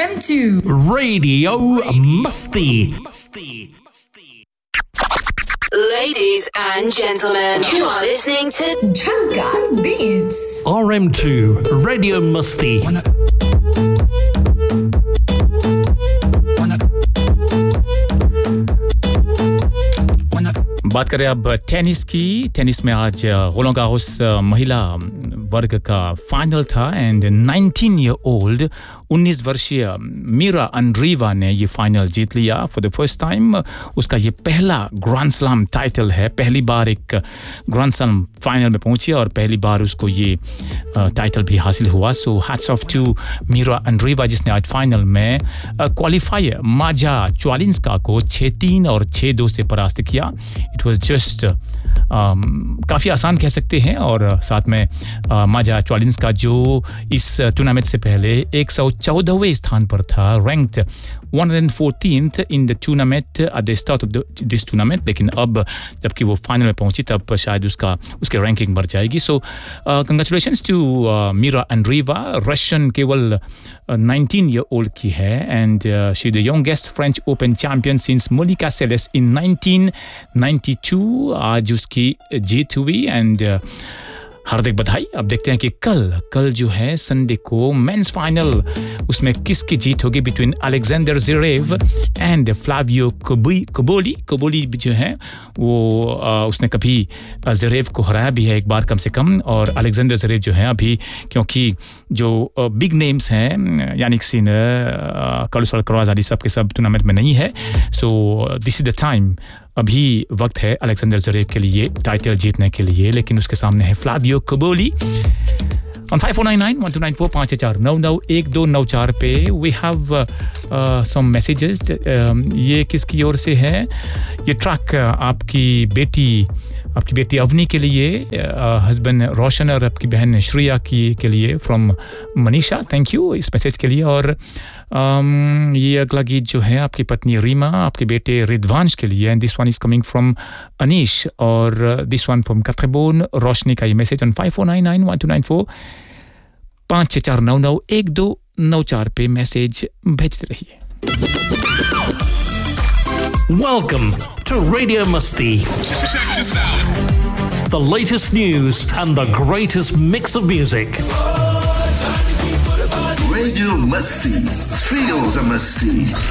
RM2 Radio Musty. Ladies and gentlemen, you are listening to Jhankar Beats. RM2 Radio Musty. बात करें अब tennis की tennis में आज रोland गारोस महिला वर्ग का फाइनल था एंड 19 ईयर ओल्ड 19 वर्षीय मीरा अंड्रीवा ने ये फाइनल जीत लिया फॉर द फर्स्ट टाइम उसका ये पहला ग्रैंड स्लैम टाइटल है पहली बार एक ग्रैंड स्लैम फाइनल में पहुंची और पहली बार उसको ये टाइटल भी हासिल हुआ so hats off to Meera अंड्रीवा जिसने आज फाइनल में क्वालिफायर माजा च्वालिंस्का को 6-3 और 6-2 से परास्त किया इट वाज जस्ट काफ़ी आसान कह सकते हैं और साथ में माजा च्वालिंस्का जो इस टूर्नामेंट से पहले 114वें स्थान पर था ranked 114th in the tournament at the start of this tournament लेकिन अब जबकि वो फाइनल में पहुंची तब शायद उसके रैंकिंग बढ़ जाएगी सो कंग्रेचुलेशंस टू मीरा अंड्रीवा रशियन केवल 19 year old की है and she the youngest French open champion since Monika सेलेस इन 1992 आज उसकी जीत हुई एंड हार्दिक बधाई अब देखते हैं कि कल जो है संडे को मेंस फाइनल उसमें किसकी जीत होगी between Alexander Zverev and Flavio Cobolli जो है वो उसने कभी ज़वेरेव को हराया भी है एक बार कम से कम और अलेक्जेंडर ज़वेरेव जो है अभी क्योंकि जो बिग नेम्स हैं यानिक सिनर कार्लोस अल्काराज आदि सब के सब टूर्नामेंट में नहीं है so this is the time अभी वक्त है अलेक्जेंडर ज़वेरेव के लिए टाइटल जीतने के लिए लेकिन उसके सामने है फ्लावियो कोबोली on 5499-1294 पे we have some messages ये किसकी ओर से है ये ट्रैक आपकी बेटी अवनी के लिए हस्बैंड रोशन और आपकी बहन श्रेया के लिए फ्रॉम मनीषा थैंक यू इस मैसेज के लिए और ये अगला गीत जो है आपकी पत्नी रीमा आपके बेटे रिद्वांश के लिए and this one is coming from Anish और दिस वन फ्रॉम कत्रबोन रोशनी का ये मैसेज ऑन 54991294 564991294 पे मैसेज भेजते रहिए Welcome to Radio Musty. Check this out. The latest news and the greatest mix of music. Radio Musty. Feels a Musty.